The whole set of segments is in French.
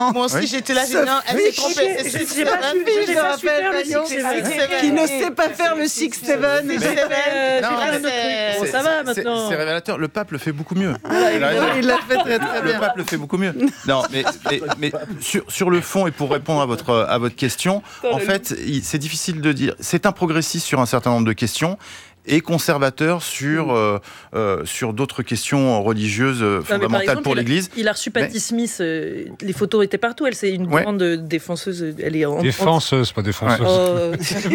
Moi aussi, j'étais là, j'ai dit non, elle s'est trompée. C'est Six Seven. Je rappelle, qui ne sait pas faire le Six Seven. Ça va maintenant. C'est révélateur. Le pape le fait beaucoup mieux. Il l'a fait très très bien. Le pape le fait beaucoup mieux. Non, mais sur le fond et pour répondre à votre question, en fait, c'est difficile de dire. C'est un progressiste sur un certain nombre de questions. Et conservateur sur d'autres questions religieuses fondamentales pour l'Église. Il a reçu Patti Smith, les photos étaient partout, c'est une grande défenseuse. Elle est défenseuse, pas défenseuse.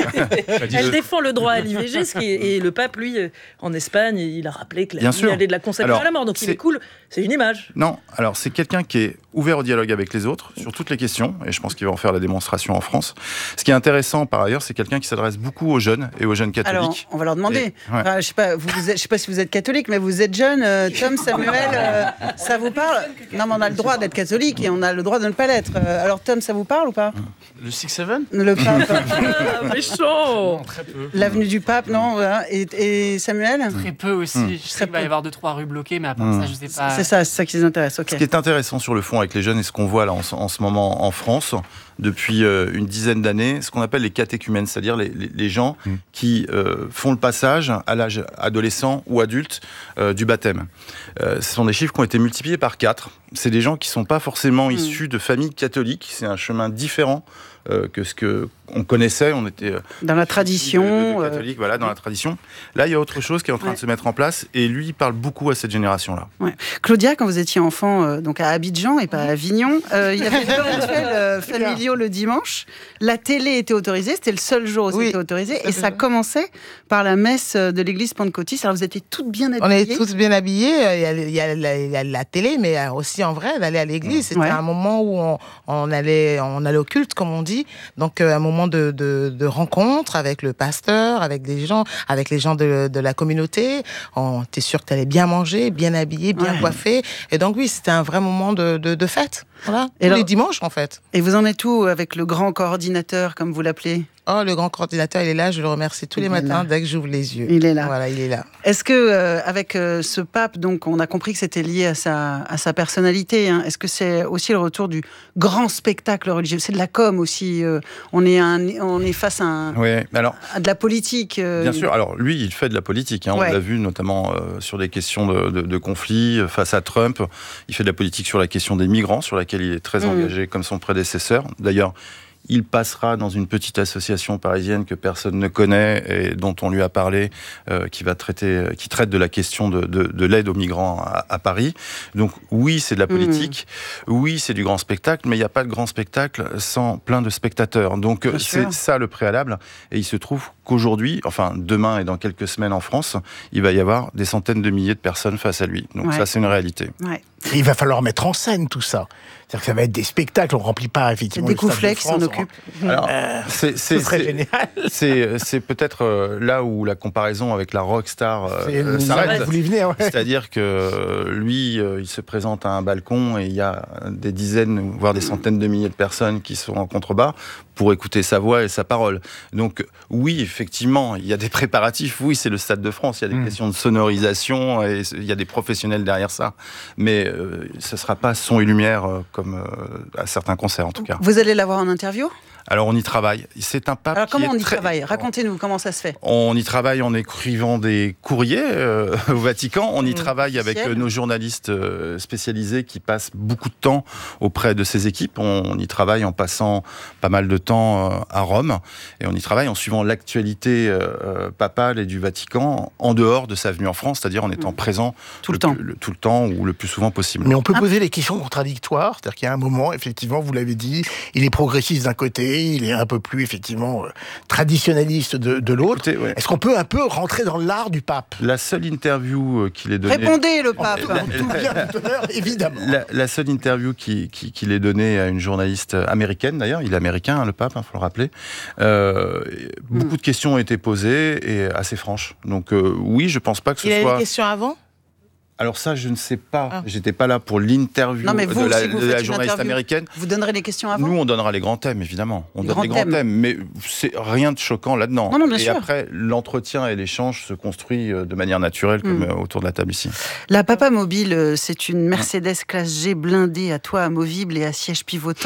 Elle défend le droit à l'IVG, et le pape, lui, en Espagne, il a rappelé que la vie allait de la conception à la mort, donc il est cool, c'est une image. Non, alors c'est quelqu'un qui est ouvert au dialogue avec les autres, sur toutes les questions, et je pense qu'il va en faire la démonstration en France. Ce qui est intéressant, par ailleurs, c'est quelqu'un qui s'adresse beaucoup aux jeunes, et aux jeunes catholiques. Alors, on va leur demander. Enfin, je sais pas si vous êtes catholique, mais vous êtes jeune. Tom, Samuel, ça vous parle? Non, mais on a le droit d'être catholique et on a le droit de ne pas l'être. Alors, Tom, ça vous parle ou pas? Le Six Seven? Le pape. Méchant. Très peu. L'avenue du pape, non, voilà. Et Samuel? Très peu aussi. Je sais qu'il va y avoir 2-3 rues bloquées, mais à part ça, je sais pas. C'est ça qui les intéresse. Okay. Ce qui est intéressant sur le fond avec les jeunes et ce qu'on voit là en ce moment en France, depuis une dizaine d'années, ce qu'on appelle les catéchumènes, c'est-à-dire les gens qui font le passage à l'âge adolescent ou adulte du baptême. Ce sont des chiffres qui ont été multipliés par 4. C'est des gens qui ne sont pas forcément issus de familles catholiques. C'est un chemin différent que ce qu'on connaissait. On était dans la tradition. De catholique, voilà, dans la tradition. Là, il y a autre chose qui est en train de se mettre en place. Et lui, il parle beaucoup à cette génération-là. Ouais. Claudia, quand vous étiez enfant, donc à Abidjan et pas à Avignon, il y avait des rituels familiaux le dimanche. La télé était autorisée. C'était le seul jour où c'était autorisé. Et ça commençait par la messe de l'église pentecôtiste. Alors, vous étiez toutes bien habillées. On est tous bien habillées. Il y a la télé, mais aussi en vrai, d'aller à l'église. C'était un moment où on allait au culte, comme on dit. Donc, un moment de rencontre avec le pasteur, avec les gens de la communauté. T'es sûr que t'allais bien manger, bien habillé, bien coiffé. Et donc, oui, c'était un vrai moment de fête. Voilà. Et les dimanches, en fait. Et vous en êtes où avec le grand coordinateur, comme vous l'appelez? Oh, le grand coordinateur, il est là. Je le remercie tous les matins dès que j'ouvre les yeux. Il est là. Voilà, il est là. Est-ce que, avec ce pape, donc, on a compris que c'était lié à sa personnalité. Hein. Est-ce que c'est aussi le retour du grand spectacle religieux? C'est de la com aussi. On est face à de la politique. Bien sûr. Alors, lui, il fait de la politique. Hein. On l'a vu notamment sur des questions de conflits face à Trump. Il fait de la politique sur la question des migrants, sur laquelle il est très engagé comme son prédécesseur. D'ailleurs, il passera dans une petite association parisienne que personne ne connaît et dont on lui a parlé, qui traite de la question de l'aide aux migrants à Paris. Donc oui, c'est de la politique, oui, c'est du grand spectacle, mais il n'y a pas de grand spectacle sans plein de spectateurs. Donc c'est ça le préalable. Et il se trouve qu'aujourd'hui, enfin demain et dans quelques semaines en France, il va y avoir des centaines de milliers de personnes face à lui. Donc ça, c'est une réalité. Ouais. Il va falloir mettre en scène tout ça. C'est-à-dire que ça va être des spectacles, on ne remplit pas effectivement. Des Découflet qui s'en occupent. Alors, ce serait génial. C'est peut-être là où la comparaison avec la rockstar s'arrête. C'est-à-dire que lui, il se présente à un balcon et il y a des dizaines, voire des centaines de milliers de personnes qui sont en contrebas pour écouter sa voix et sa parole. Donc oui, effectivement, il y a des préparatifs. Oui, c'est le Stade de France. Il y a des questions de sonorisation et il y a des professionnels derrière ça. Mais ce ne sera pas son et lumière comme à certains concerts en tout cas. Vous allez l'avoir en interview ? Alors on y travaille. C'est un pape. Alors comment on y travaille ? Racontez-nous comment ça se fait. On y travaille en écrivant des courriers au Vatican. On y travaille avec nos journalistes spécialisés qui passent beaucoup de temps auprès de ces équipes. On y travaille en passant pas mal de temps à Rome. Et on y travaille en suivant l'actualité papale et du Vatican en dehors de sa venue en France, c'est-à-dire en étant présent tout le temps ou le plus souvent possible. Mais on peut poser les questions contradictoires. C'est-à-dire qu'il y a un moment, effectivement, vous l'avez dit, il est progressiste d'un côté, il est un peu plus, effectivement, traditionnaliste de l'autre. Écoutez, Est-ce qu'on peut un peu rentrer dans l'art du pape ? La seule interview qu'il ait donnée... Répondez, le pape. Tout bien tout à l'heure, évidemment. La seule interview qu'il ait donnée à une journaliste américaine, d'ailleurs, il est américain, le pape, il faut le rappeler. Beaucoup de questions ont été posées et assez franches. Donc oui, je pense pas que ce soit... Il y a des questions avant ? Alors ça, je ne sais pas. J'étais pas là pour l'interview de la journaliste américaine. Vous donnerez les questions avant ? Nous, on donnera les grands thèmes, évidemment. On donne les grands thèmes, mais c'est rien de choquant là-dedans. Non, bien sûr. Et après, l'entretien et l'échange se construit de manière naturelle, comme autour de la table ici. La Papa Mobile, c'est une Mercedes classe G blindée à toit amovible et à siège pivotant.